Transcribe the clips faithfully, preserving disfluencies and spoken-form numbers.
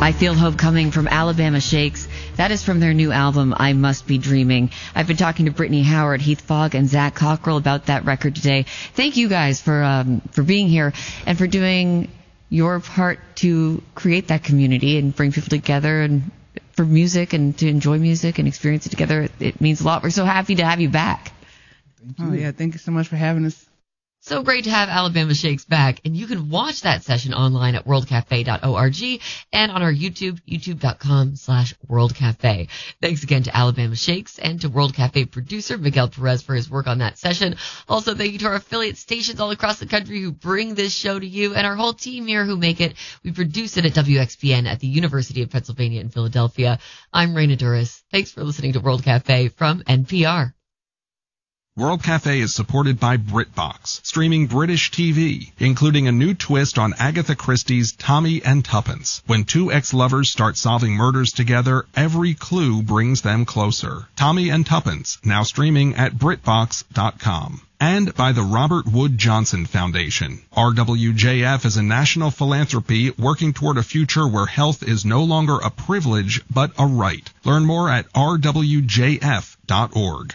I Feel Hope Coming from Alabama Shakes. That is from their new album, I Must Be Dreaming. I've been talking to Brittany Howard, Heath Fogg, and Zach Cockrell about that record today. Thank you guys for um, for being here and for doing your part to create that community and bring people together and for music and to enjoy music and experience it together. It means a lot. We're so happy to have you back. Thank you. Oh, yeah. Thank you so much for having us. So great to have Alabama Shakes back. And you can watch that session online at world cafe dot org and on our YouTube, youtube.com slash worldcafe. Thanks again to Alabama Shakes and to World Cafe producer Miguel Perez for his work on that session. Also, thank you to our affiliate stations all across the country who bring this show to you and our whole team here who make it. We produce it at W X P N at the University of Pennsylvania in Philadelphia. I'm Raina Duras. Thanks for listening to World Cafe from N P R. World Cafe is supported by BritBox, streaming British T V, including a new twist on Agatha Christie's Tommy and Tuppence. When two ex-lovers start solving murders together, every clue brings them closer. Tommy and Tuppence, now streaming at Britbox dot com. And by the Robert Wood Johnson Foundation. R W J F is a national philanthropy working toward a future where health is no longer a privilege but a right. Learn more at R W J F dot org.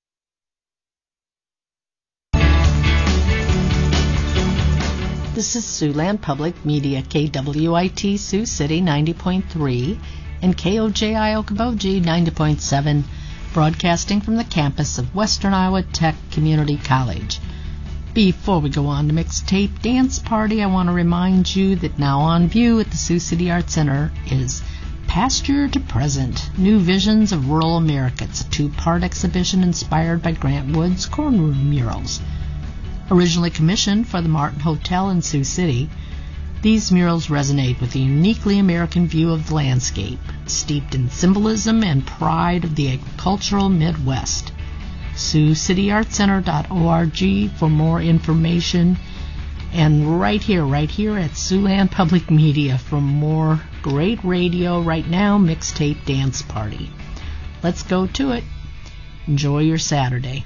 This is Siouxland Public Media, K W I T Sioux City ninety point three and K O J I Okoboji ninety point seven, broadcasting from the campus of Western Iowa Tech Community College. Before we go on to Mixtape Dance Party, I want to remind you that now on view at the Sioux City Art Center is Pasture to Present, New Visions of Rural America. It's a two-part exhibition inspired by Grant Wood's corn room murals. Originally commissioned for the Martin Hotel in Sioux City, these murals resonate with the uniquely American view of the landscape, steeped in symbolism and pride of the agricultural Midwest. Sioux City Art Center dot org for more information. And right here, right here at Siouxland Public Media for more great radio right now, Mixtape Dance Party. Let's go to it. Enjoy your Saturday.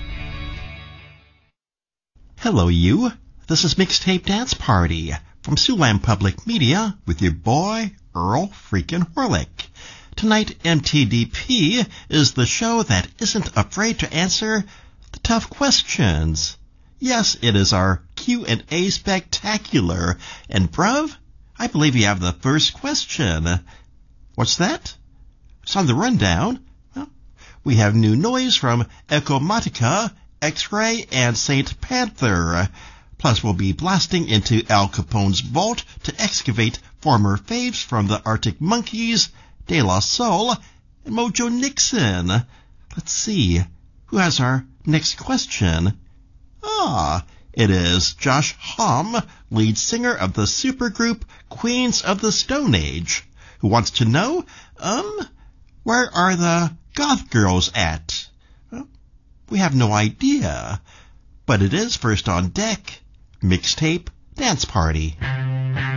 Hello, you. This is Mixtape Dance Party from Siouxland Public Media with your boy, Earl freaking Horlick. Tonight, M T D P is the show that isn't afraid to answer the tough questions. Yes, it is our Q and A spectacular. And, bruv, I believe you have the first question. What's that? It's on the rundown. Well, we have new noise from Echomatica, X-Ray, and Saint Panther. Plus, we'll be blasting into Al Capone's vault to excavate former faves from the Arctic Monkeys, De La Soul, and Mojo Nixon. Let's see, who has our next question? Ah, it is Josh Homme, lead singer of the supergroup Queens of the Stone Age, who wants to know, um, where are the goth girls at? We have no idea, but it is first on deck, Mixtape Dance Party.